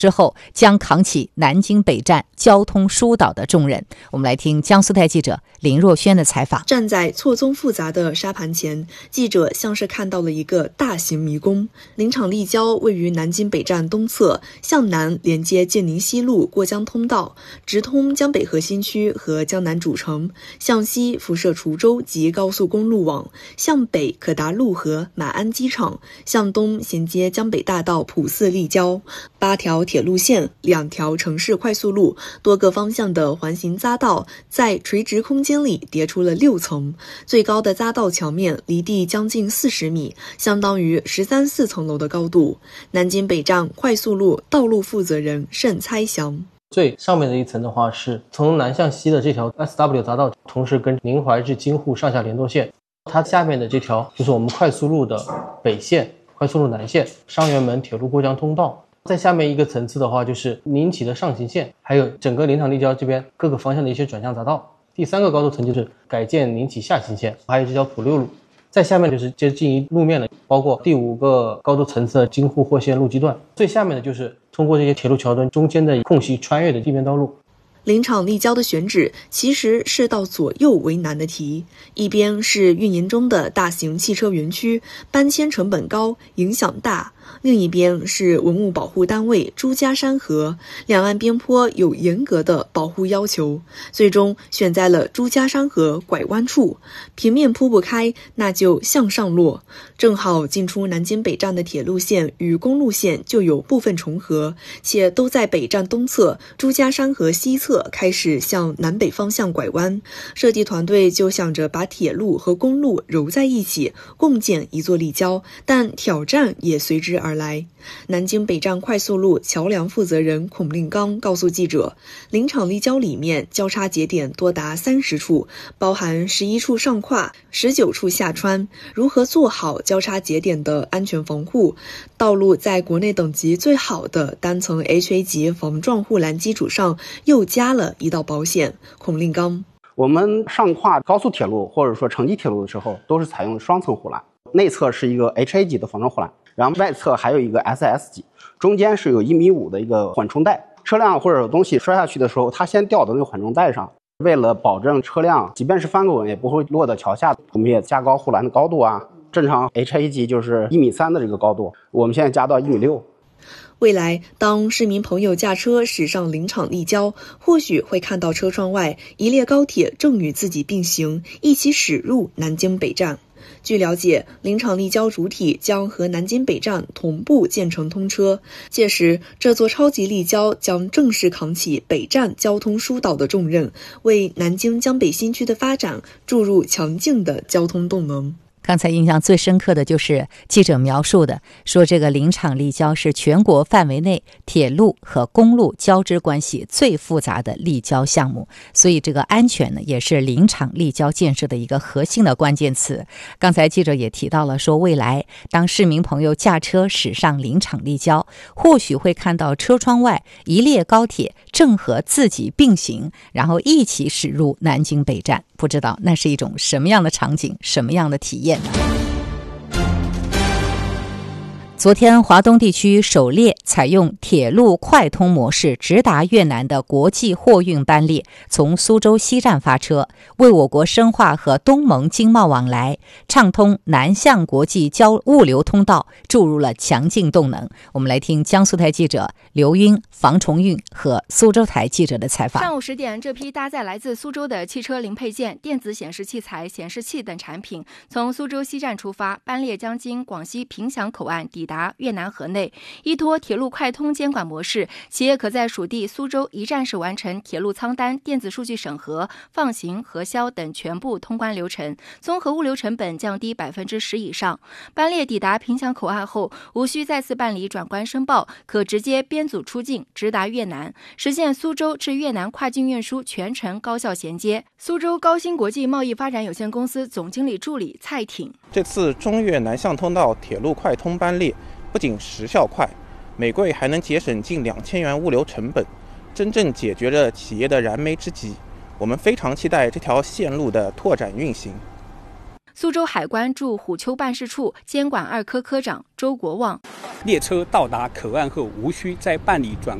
之后将扛起南京北站交通疏导的重任。我们来听江苏台记者林若轩的采访。 站在错综复杂的沙盘前，记者像是看到了一个大型迷宫。林场立交位于南京北站东侧，向南连接建宁西路过江通道，直通江北核心区和江南主城；向西辐射滁州及高速公路网，向北可达陆河、马鞍机场；向东衔接江北大道普四立交。8条铁路线、2条城市快速路、多个方向的环形匝道，在垂直空间里叠出了6层，最高的匝道桥面离地将近40米，相当于13、14层楼的高度。南京北站快速路道路负责人盛猜祥： 最上面的一层的话，是从南向西的这条 SW 匝道，同时跟宁淮至京沪上下联络线。它下面的这条就是我们快速路的北线、快速路南线、商园门铁路过江通道。在下面一个层次的话，就是宁启的上行线，还有整个林场立交这边各个方向的一些转向匝道。第3个高度层就是改建宁启下行线，还有这条普6路。在下面就是接近于路面的，包括第5个高度层次的京沪货线路基段。最下面的就是通过这些铁路桥墩中间的空隙穿越的地面道路。 林场立交的选址其实是道左右为难的题，一边是运营中的大型汽车园区，搬迁成本高，影响大；另一边是文物保护单位朱家山河，两岸边坡有严格的保护要求，最终选在了朱家山河拐弯处，平面铺不开，那就向上落。正好进出南京北站的铁路线与公路线就有部分重合，且都在北站东侧，朱家山河西侧开始向南北方向拐弯。设计团队就想着把铁路和公路揉在一起，共建一座立交，但挑战也随之而来。南京北站快速路桥梁负责人孔令刚告诉记者，林场立交里面交叉节点多达30处，包含11处上跨、19处下穿。如何做好交叉节点的安全防护？道路在国内等级最好的单层 HA 级防撞护栏基础上，又加了一道保险。孔令刚： 我们上跨高速铁路或者说城际铁路的时候，都是采用双层护栏，内侧是一个 HA 级的防撞护栏，然后外侧还有一个 SS 级，中间是有1.5米的一个缓冲带。车辆或者有东西摔下去的时候，它先掉到那个缓冲带上。为了保证车辆即便是翻个稳也不会落到桥下，我们也加高护栏的高度啊。正常 HA 级就是1.3米的这个高度，我们现在加到1.6米。 未来当市民朋友驾车驶上林场立交，或许会看到车窗外一列高铁正与自己并行，一起驶入南京北站。据了解，林场立交主体将和南京北站同步建成通车，届时这座超级立交将正式扛起北站交通疏导的重任，为南京江北新区的发展注入强劲的交通动能。 刚才印象最深刻的就是记者描述的，说这个林场立交是全国范围内铁路和公路交织关系最复杂的立交项目，所以这个安全呢，也是林场立交建设的一个核心的关键词。刚才记者也提到了，说未来当市民朋友驾车驶上林场立交，或许会看到车窗外一列高铁正和自己并行，然后一起驶入南京北站。不知道那是一种什么样的场景，什么样的体验呢？昨天，华东地区首列采用铁路快通模式直达越南的国际货运班列从苏州西站发车，为我国深化和东盟经贸往来、畅通南向国际物流通道注入了强劲动能。我们来听江苏台记者刘英、房崇运和苏州台记者的采访。 上午10点，这批搭载来自苏州的汽车零配件、电子显示器材、显示器等产品从苏州西站出发，班列将经广西凭祥口岸抵达越南河内。依托铁路快通监管模式，企业可在属地苏州一站式完成铁路仓单、电子数据审核、放行、核销等全部通关流程，综合物流成本降低10%以上。班列抵达凭祥口岸后，无需再次办理转关申报，可直接编组出境，直达越南，实现苏州至越南跨境运输全程高效衔接。苏州高新国际贸易发展有限公司总经理助理蔡挺： 这次中越南向通道铁路快通班列不仅时效快，每柜还能节省近2000元物流成本，真正解决了企业的燃眉之急。我们非常期待这条线路的拓展运行。 苏州海关驻虎丘办事处监管2科科长周国旺。 列车到达口岸后，无需再办理转